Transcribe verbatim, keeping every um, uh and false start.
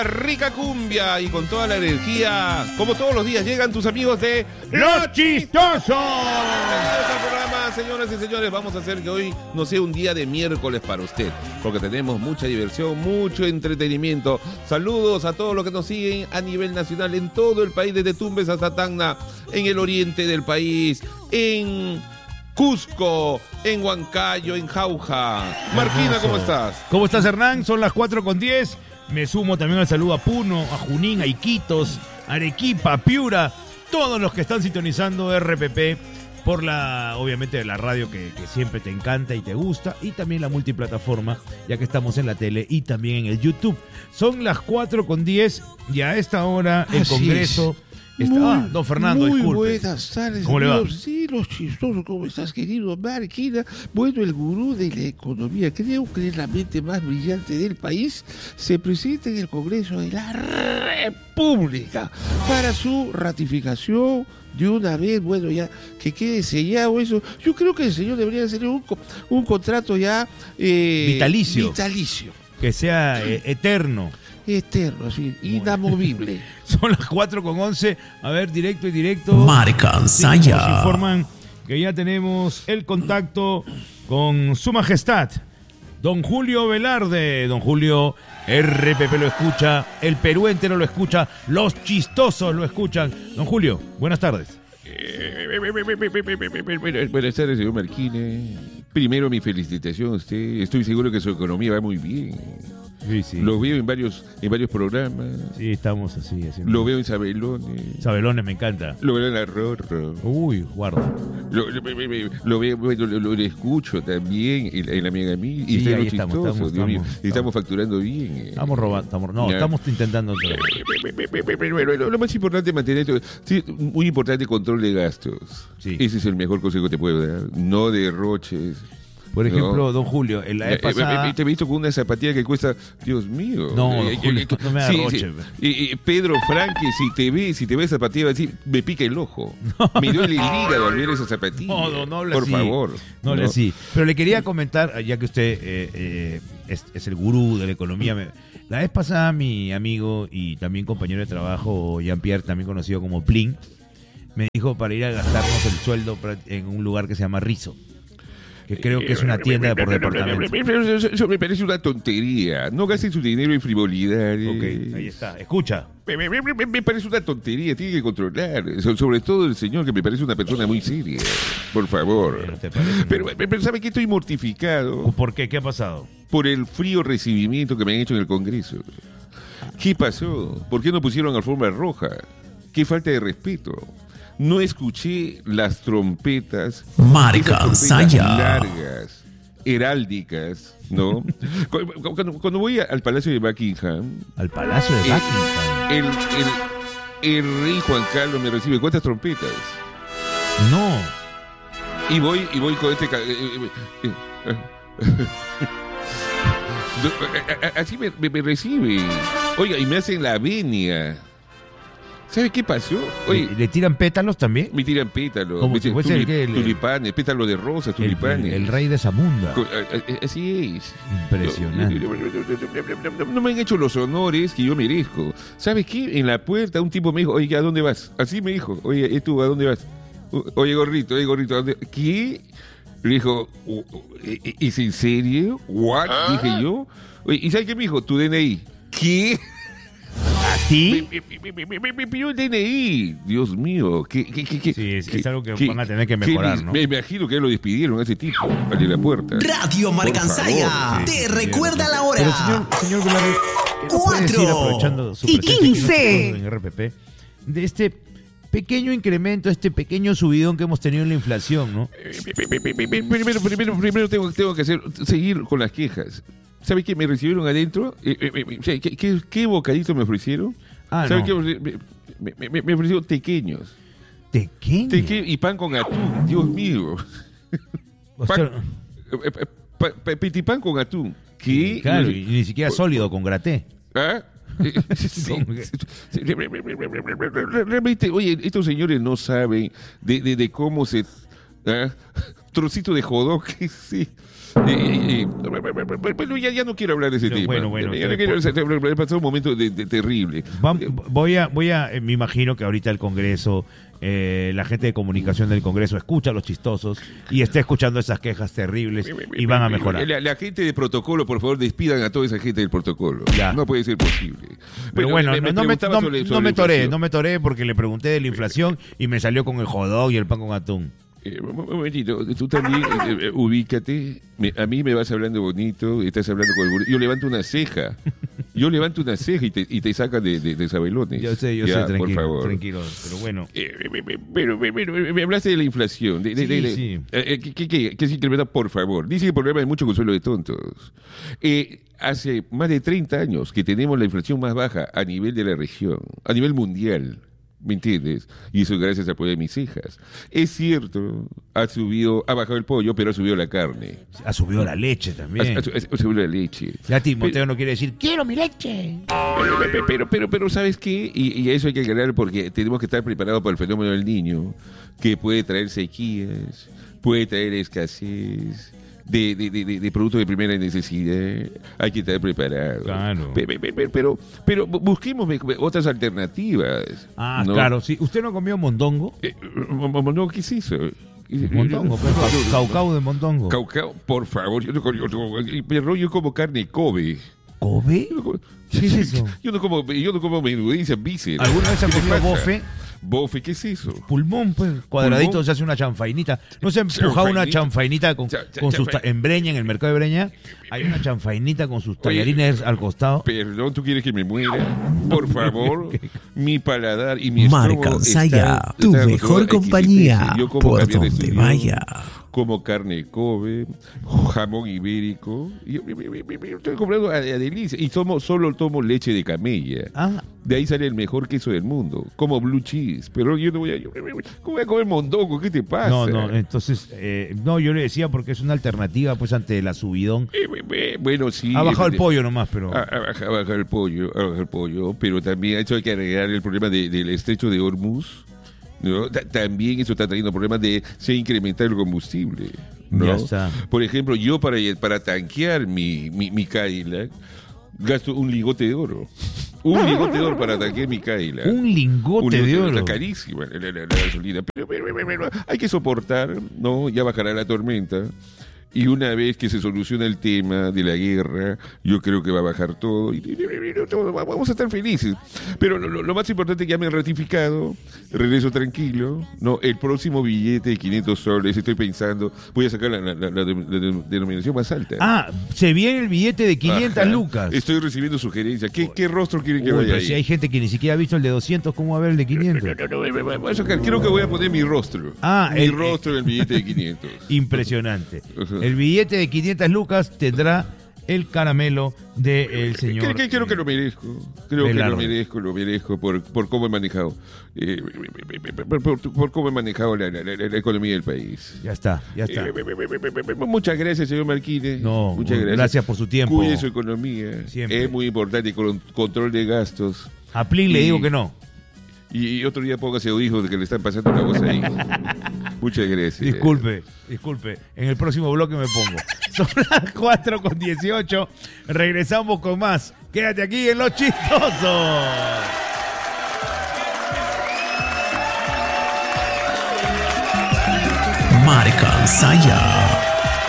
Rica cumbia y con toda la energía, como todos los días, llegan tus amigos de Los Chistosos. Bienvenidos al programa, señoras y señores. Vamos a hacer que hoy no sea un día de miércoles para usted, porque tenemos mucha diversión, mucho entretenimiento. Saludos a todos los que nos siguen a nivel nacional en todo el país, desde Tumbes hasta Tacna, en el oriente del país, en Cusco, en Huancayo, en Jauja. Marquina, ¿cómo estás? ¿Cómo estás, Hernán? Son las cuatro con diez. Me sumo también al saludo a Puno, a Junín, a Iquitos, Arequipa, Piura, todos los que están sintonizando R P P por la, obviamente, la radio que, que siempre te encanta y te gusta, y también la multiplataforma, ya que estamos en la tele y también en el YouTube. Son las cuatro con diez y a esta hora el Así Congreso... es. Está, Muy, ah, don Fernando, muy disculpe. buenas tardes, ¿Cómo le va? amigos. Sí, los chistosos, ¿cómo estás, querido Marquina? Bueno, el gurú de la economía, creo que es la mente más brillante del país, se presenta en el Congreso de la República para su ratificación de una vez. Bueno, ya que quede sellado eso. Yo creo que el señor debería hacer un, un contrato ya eh, Vitalicio. vitalicio. Que sea eh, eterno. Eterno, así, inamovible. Son las cuatro con once. A ver, directo y directo. Marcansaya. Nos informan que ya tenemos el contacto con Su Majestad, don Julio Velarde. Don Julio, R P P lo escucha, el Perú entero lo escucha, los chistosos lo escuchan. Don Julio, buenas tardes. Buenas tardes, señor Marquina. Primero, mi felicitación a usted. Estoy seguro que su economía va muy bien. Sí, sí. Lo veo en varios, en varios programas. Sí, estamos así. Haciendo... Lo veo en Sabelones. Sabelones, me encanta. Lo veo en la Rorro. Uy, guarda. Lo, lo, lo veo, bueno, lo, lo escucho también en, en la Amiga Mí. Sí, Y ahí los estamos, chistosos, estamos, Dios mío. estamos, Y estamos facturando bien. Estamos robando. Estamos, no, Ya. estamos intentando. Bueno, lo, lo más importante es mantener esto. Sí, muy importante, control de gastos. Sí. Ese es el mejor consejo que te puedo dar. No derroches. Por ejemplo, No. don Julio, en la Eh, vez pasada... eh, Te he visto con una zapatilla que cuesta, Dios mío. No, Eh, Julio, eh, no me sí, arroche. sí. Y- y Pedro Franque, si te ve, si te ve esa zapatilla, va a decir, me pica el ojo. Me duele el hígado al ver esa zapatilla. No, no, no habla Por así. favor. No hable así. Pero le quería comentar, ya que usted eh, eh, es, es el gurú de la economía. me- la vez pasada mi amigo y también compañero de trabajo, Jean-Pierre, también conocido como Plin, me dijo para ir a gastarnos el sueldo pra- en un lugar que se llama Rizo, que creo que es una tienda por departamento. Eso, eso me parece una tontería. No gasten su dinero en frivolidades. Ok, ahí está. Escucha. Me, me- me- me- me parece una tontería, tiene que controlar. So- sobre todo el señor, que me parece una persona muy seria. Por favor. Pero te parece- Pero, pero ¿sabe qué? Estoy mortificado ¿Por qué? ¿Qué ha pasado? por el frío recibimiento que me han hecho en el Congreso. ¿Qué pasó? ¿Por qué no pusieron alfombra roja? ¿Qué falta de respeto? No escuché las trompetas, Marcansaya. esas trompetas largas, heráldicas, ¿no? Cu- cu- cuando, cuando voy al Palacio de Buckingham, Al Palacio de Eh, Buckingham. el, el, el rey Juan Carlos me recibe. ¿Cuántas trompetas? No. Y voy, y voy con este... ca- eh, eh, eh, eh, No, a- a- Así me, me- me recibe. Oiga, y me hacen la venia. ¿Sabe qué pasó? Oye, ¿Le, le tiran pétalos también? me tiran pétalos, Como me si tiran fuese el tuli- que el- tulipanes, pétalos de rosas, El, tulipanes. el rey de Zamunda. Co- a- a- Así es. Impresionante. No, no, no, no me han hecho los honores que yo merezco. ¿Sabes qué? En la puerta un tipo me dijo, oye, ¿a dónde vas? Así me dijo, oye, ¿y tú a dónde vas? Oye, gorrito, oye, gorrito, ¿a dónde? ¿Qué? Le dijo, ¿es en serio? ¿What? Dije yo. Oye, ¿y sabes qué me dijo? Tu D N I. ¿Qué? ¿A ti? Me, me- me- me- me- me pidió el D N I. Dios mío. ¿Qué, qué, qué, qué- Sí, es- qué- es algo que qué- van a tener que qué mejorar, les- ¿no? Me imagino que lo despidieron a ese tipo, al de la puerta. Radio Por Marcansaya. favor. Te recuerda la hora. Pero señor, señor Velarde, ¿qué nos puede decir, Cuatro aprovechando su y presencia aquí quince. en R P P, de este pequeño incremento, este pequeño subidón que hemos tenido en la inflación, ¿no? Primero, primero, primero tengo, tengo que hacer, seguir con las quejas. ¿Sabe qué me recibieron adentro? Eh, eh, eh, ¿qué, qué, qué bocadito me ofrecieron? Ah, ¿Sabe no. qué? Me, me- me- me ofrecieron tequeños. Pequeño. Teque- y pan con atún. Dios mío. O Pan- sea, eh, eh, pa- pa- Petipán con atún. ¿Qué? claro, y ni siquiera sólido, con graté. ¿Ah? Eh, sí, sí, sí, realmente, oye, estos señores no saben de, de- de cómo se ¿Ah? Trocito de jodón, que sí. Eh, eh, eh, bueno, ya, ya no quiero hablar de ese No, tema. bueno, bueno, ya no quiero, he pasado un momento de, de, terrible. Vam- voy a, voy a, eh, me imagino que ahorita el Congreso, eh, la gente de comunicación del Congreso escucha a los chistosos y está escuchando esas quejas terribles y van a mejorar. La, la gente de protocolo, por favor, despidan a toda esa gente del protocolo. Ya. No puede ser posible. Pero bueno, no me, no, me, preguntaba no, sobre- no sobre me la toré, inflación. no me toré porque le pregunté de la inflación y me salió con el hot y el pan con atún. Eh, un un momentito, tú también eh, eh, ubícate. Me- a mí me vas hablando bonito, estás hablando con el gurú. Yo levanto una ceja. Yo levanto una ceja y te, y te sacan de, de, de sabelones. Yo sé, yo Ya, sé, por tranquilo, favor. tranquilo, pero bueno. Eh, me- me- Pero me, me- me- me hablaste de la inflación. De, de- Sí, de- de- sí. eh, eh, ¿Qué, qué, qué, qué se incrementa? Por favor. Dice que el problema es mucho consuelo de tontos. Eh, hace más de treinta años que tenemos la inflación más baja a nivel de la región, a nivel mundial. ¿Me entiendes? Y eso gracias al apoyo de mis hijas. Es cierto, ha subido, ha bajado el pollo, pero ha subido la carne. Ha subido la leche Ha, también. ha- ha subido la leche. Ya Timoteo no quiere decir, quiero mi leche. Pero, pero, pero, pero ¿sabes qué? Y, y a eso hay que aclarar porque tenemos que estar preparados para el fenómeno del niño, que puede traer sequías, puede traer escasez de, de, de, de- de productos de primera necesidad. Hay que estar preparados. Claro. Pe- pe- pe- pe- Pero, pero, busquemos me- otras alternativas. Ah, ¿no? claro, sí. ¿Usted no comió mondongo? Eh, mo- mo- no, ¿qué es eso? Mondongo, pues, cau- caucao de mondongo. Caucao, por favor, yo no, como- yo no- pero yo como carne Kobe. ¿Kobe? Yo no como, ¿Qué es eso? Yo no como, yo no como menudencia, vísceras. ¿Alguna vez ha ¿Qué te comido pasa? bofe? Bofe, ¿qué es eso? Pulmón, pues, cuadradito, ¿Pulmón? se hace una chanfainita. ¿No se ha empujado una Chanfainita. chanfainita con, Cha- cha- con sus... ta- chanfa- En Breña, en el mercado de Breña, hay una chanfainita con sus tallarines al costado. Perdón, ¿tú quieres que me muera? Por favor, mi paladar y mi Marca estómago Saya, están- tu están mejor acostumbrados a compañía, existencia. Yo como por carne de donde estudión, vaya. como carne Kobe, jamón ibérico. Y yo, yo- yo- yo- yo estoy comprando a, a delicia. Y tomo, solo tomo leche de camella. Ah, De ahí sale el mejor queso del mundo. Como blue cheese. Pero yo no voy a... yo- ¿Cómo voy a comer mondongo? ¿Qué te pasa? no, no, entonces, eh, no, yo le decía porque es una alternativa, pues, ante la subidón. Eh, eh, eh, Bueno, sí. Ha bajado el eh, pollo nomás, pero... Ha, ha bajado, ha bajado el pollo, ha bajado el pollo, pero también eso hay que arreglar el problema de- del estrecho de Hormuz. ¿No? Ta- También eso está trayendo problemas de se incrementar el combustible. ¿no? Ya está. Por ejemplo, yo para, para tanquear mi, mi, mi Cadillac gasto un lingote de oro. Un lingote de oro para tanquear mi Cadillac. Un lingote de oro. Está carísima la, la- la- la gasolina. Pero, pero- pero- pero hay que soportar, ¿no? Ya bajará la tormenta. Y una vez que se soluciona el tema de la guerra, yo creo que va a bajar todo y, y- y- y- todo, vamos a estar felices. Pero lo, lo- lo más importante es que ya me han ratificado, regreso tranquilo, no, el próximo billete de quinientos soles, estoy pensando, voy a sacar la, la- la- la de- la de- denominación más alta. Ah, se viene el billete de quinientas Ajá. lucas. Estoy recibiendo sugerencias. ¿Qué, qué rostro quieren que Uy, vaya pero ahí? si hay gente que ni siquiera ha visto el de doscientos, ¿cómo va a ver el de quinientos? No, no, no, no, voy a sacar, creo que voy a poner mi rostro. Ah, mi el- rostro en el billete de quinientos. Impresionante. Ajá. El billete de quinientas lucas tendrá el caramelo del señor. Creo, que- creo que lo merezco. Creo Belardo. que lo merezco, lo merezco por, por cómo he manejado. eh, por, por- por cómo he manejado la, la- la- la economía del país. Ya está, ya está. Eh, Muchas gracias, señor Marquínez. No, muchas gracias. gracias por su tiempo. Cuide su economía. Siempre. Es muy importante con control de gastos. A Plin le Y- digo que no. Y otro día póngase audífonos de que le están pasando una cosa ahí. Muchas gracias. Disculpe, disculpe. En el próximo bloque me pongo. Son las cuatro con dieciocho. Regresamos con más. Quédate aquí en Los Chistosos. Marca Saya.